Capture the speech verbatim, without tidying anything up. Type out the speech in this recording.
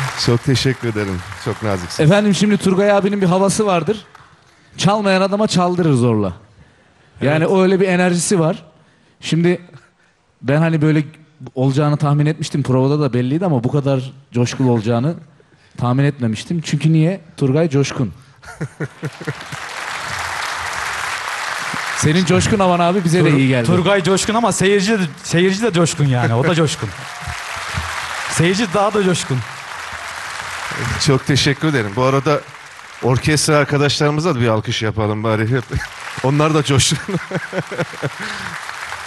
Çok teşekkür ederim. Çok naziksiniz. Efendim şimdi Turgay abinin bir havası vardır. Çalmayan adama çaldırır zorla. Yani Evet. o öyle bir enerjisi var. Şimdi ben hani böyle olacağını tahmin etmiştim. Provada da belliydi ama bu kadar coşkulu olacağını tahmin etmemiştim. Çünkü niye? Turgay coşkun. Senin coşkun havan abi bize de iyi geldi. Turgay coşkun ama seyirci de, seyirci de coşkun yani. O da coşkun. Seyirci daha da coşkun. Çok teşekkür ederim. Bu arada orkestra arkadaşlarımıza da bir alkış yapalım bari. Onlar da coşsun.